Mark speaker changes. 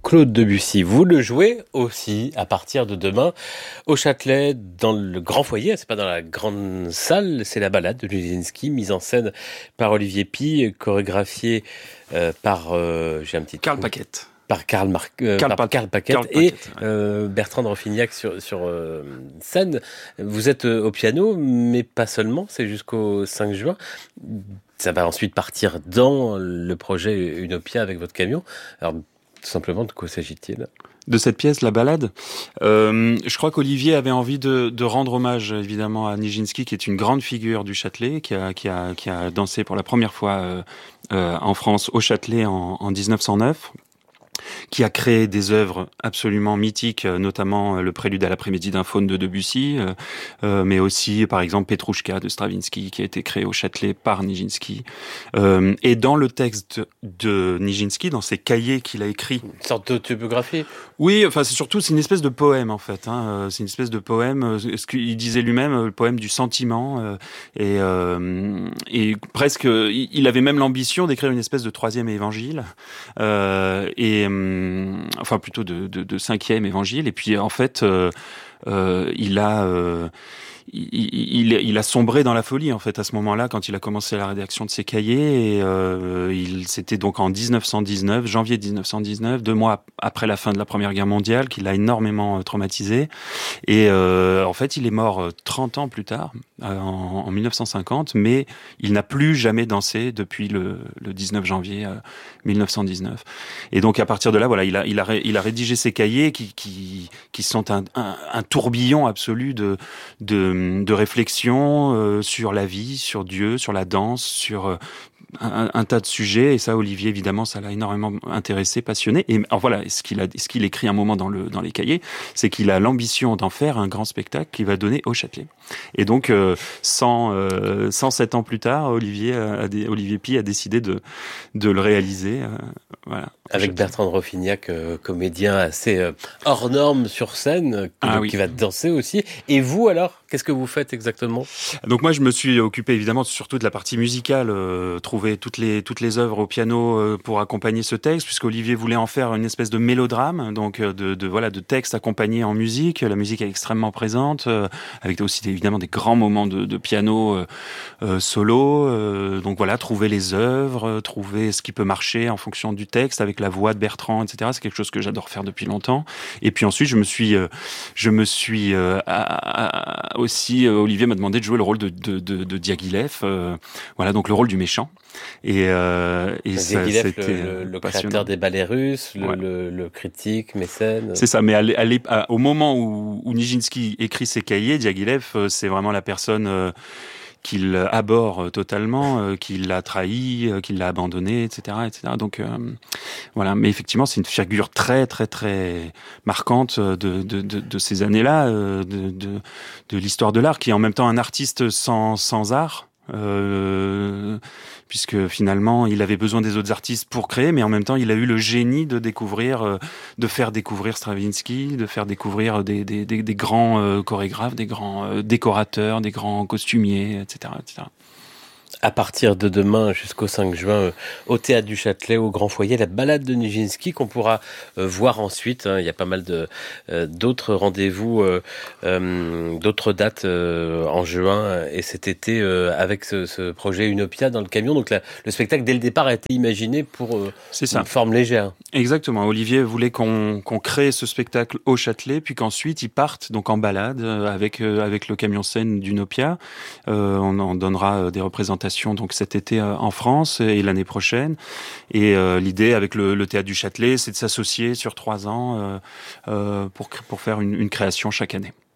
Speaker 1: Claude Debussy. Vous le jouez aussi à partir de demain au Châtelet, dans le grand foyer. C'est pas dans la grande salle, c'est la balade de Nijinsky, mise en scène par Olivier Py, chorégraphiée par
Speaker 2: Karl Paquette.
Speaker 1: Par Karl Paquette et Bertrand de Roffignac sur scène. Vous êtes au piano, mais pas seulement, c'est jusqu'au 5 juin. Ça va ensuite partir dans le projet Unopia avec votre camion. Alors, tout simplement, de quoi s'agit-il ?
Speaker 2: De cette pièce, la balade. Je crois qu'Olivier avait envie de rendre hommage, évidemment, à Nijinsky, qui est une grande figure du Châtelet, qui a dansé pour la première fois en France au Châtelet en 1909. Qui a créé des œuvres absolument mythiques, notamment le Prélude à l'après-midi d'un faune de Debussy, mais aussi, par exemple, Petrouchka de Stravinsky, qui a été créé au Châtelet par Nijinsky. Et dans le texte de Nijinsky, dans ses cahiers qu'il a écrits...
Speaker 1: Une sorte d'autobiographie ?
Speaker 2: Oui, enfin, c'est une espèce de poème, en fait. C'est une espèce de poème, ce qu'il disait lui-même, le poème du sentiment, et presque, il avait même l'ambition d'écrire une espèce de troisième évangile, enfin plutôt de cinquième évangile, et puis en fait il a sombré dans la folie en fait à ce moment-là quand il a commencé la rédaction de ses cahiers, et c'était donc en 1919, janvier 1919, 2 mois après la fin de la Première Guerre mondiale, qui l'a énormément traumatisé, et en fait il est mort 30 ans plus tard, en 1950, mais il n'a plus jamais dansé depuis le 19 janvier 1919. Et donc à partir de là, voilà, il a rédigé ses cahiers qui sont un tourbillon absolu de réflexion sur la vie, sur Dieu, sur la danse, sur un tas de sujets. Et ça, Olivier, évidemment, ça l'a énormément intéressé, passionné. Et voilà, ce qu'il écrit un moment dans les cahiers, c'est qu'il a l'ambition d'en faire un grand spectacle qu'il va donner au Châtelet. Et donc, 107 ans plus tard, Olivier Py a décidé de le réaliser. Voilà.
Speaker 1: Avec Bertrand de Roffignac, comédien assez hors norme sur scène, qui va danser aussi. Et vous alors, qu'est-ce que vous faites exactement ?
Speaker 2: Donc moi, je me suis occupé évidemment surtout de la partie musicale, trouver toutes les œuvres au piano pour accompagner ce texte, puisqu'Olivier voulait en faire une espèce de mélodrame, donc de textes accompagnés en musique. La musique est extrêmement présente, avec aussi évidemment des grands moments de piano solo. Donc voilà, trouver les œuvres, trouver ce qui peut marcher en fonction du texte avec la voix de Bertrand, etc. C'est quelque chose que j'adore faire depuis longtemps. Et puis ensuite, je me suis aussi, Olivier m'a demandé de jouer le rôle de Diaghilev, voilà, donc le rôle du méchant. Et
Speaker 1: Diaghilev, le créateur des ballets russes, le critique, mécène.
Speaker 2: C'est ça, mais au moment où Nijinsky écrit ses cahiers, Diaghilev, c'est vraiment la personne qu'il abhorre totalement, qu'il l'a trahi, qu'il l'a abandonné, etc., etc. Donc voilà, mais effectivement, c'est une figure très, très, très marquante de ces années-là, de l'histoire de l'art, qui est en même temps un artiste sans art. Puisque finalement il avait besoin des autres artistes pour créer, mais en même temps il a eu le génie de faire découvrir Stravinsky, de faire découvrir des grands chorégraphes, des grands décorateurs, des grands costumiers, etc., etc.
Speaker 1: À partir de demain jusqu'au 5 juin, au Théâtre du Châtelet, au Grand Foyer, la balade de Nijinsky qu'on pourra voir ensuite. Il y a pas mal d'autres rendez-vous, d'autres dates en juin et cet été avec ce projet Unopia dans le camion. Donc le spectacle, dès le départ, a été imaginé pour une forme légère.
Speaker 2: Exactement. Olivier voulait qu'on crée ce spectacle au Châtelet, puis qu'ensuite ils partent donc en balade avec le camion scène d'Unopia. On en donnera des représentations donc cet été en France et l'année prochaine. Et l'idée avec le Théâtre du Châtelet, c'est de s'associer sur 3 ans pour faire une création chaque année.